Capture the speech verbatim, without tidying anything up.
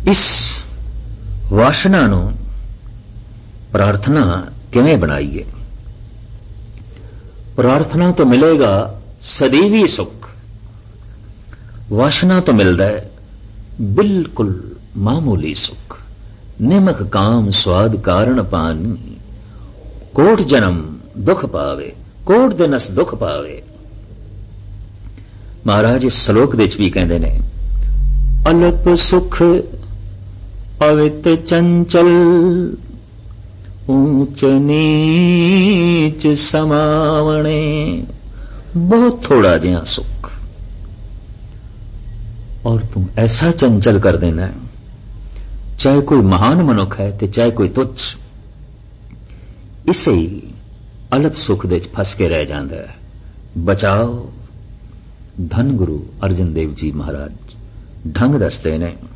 ਇਸ ਵਾਸ਼ਨਾ ਨੂੰ ਪ੍ਰਾਰਥਨਾ ਕਿਵੇਂ ਬਣਾਈਏ? ਪ੍ਰਾਰਥਨਾ ਤੋਂ ਮਿਲੇਗਾ ਸਦੀਵੀ ਸੁੱਖ, ਵਾਸ਼ਨਾ ਤੋਂ ਮਿਲਦਾ ਹੈ ਬਿਲਕੁਲ ਮਾਮੂਲੀ ਸੁੱਖ। ਨਿਮਕ ਕਾਮ ਸਵਾਦ ਕਾਰਨ ਪਾਨੀ, ਕੋਟ ਜਨਮ ਦੁੱਖ ਪਾਵੇ, ਕੋਟ ਦਿਨਸ ਦੁੱਖ ਪਾਵੇ। ਮਹਾਰਾਜ ਇਸ ਸ਼ਲੋਕ ਦੇ ਵਿੱਚ ਵੀ ਕਹਿੰਦੇ ਨੇ, ਅਲਪ ਸੁਖ ਅਵਿਤ ਚੰਚਲ, ਊਚ ਨੀਚ ਸਮਾਵਣੇ। ਬਹੁਤ ਥੋੜਾ ਜਿਹਾ ਸੁੱਖ ਔਰ ਤੂੰ ਐਸਾ ਚੰਚਲ ਕਰ ਦੇਣਾ, ਚਾਹੇ ਕੋਈ ਮਹਾਨ ਮਨੁੱਖ ਹੈ ਤੇ ਚਾਹੇ ਕੋਈ ਤੁੱਛ, ਇਸੇ ਹੀ ਅਲਪ ਸੁਖ ਦੇ ਵਿੱਚ ਫਸ ਕੇ ਰਹਿ ਜਾਂਦਾ ਹੈ। ਬਚਾਓ। ਧੰਨ ਗੁਰੂ ਅਰਜਨ ਦੇਵ ਜੀ ਮਹਾਰਾਜ ਢੰਗ ਦੱਸਦੇ ਨੇ।